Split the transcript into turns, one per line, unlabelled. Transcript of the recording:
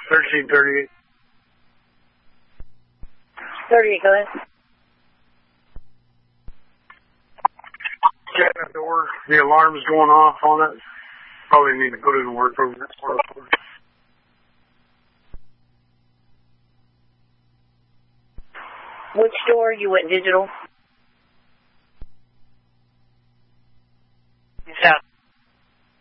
1338.
38, go ahead.
Cabinet door, the alarm's going off on it. Probably need to put it in work over there.
Which door? You went digital?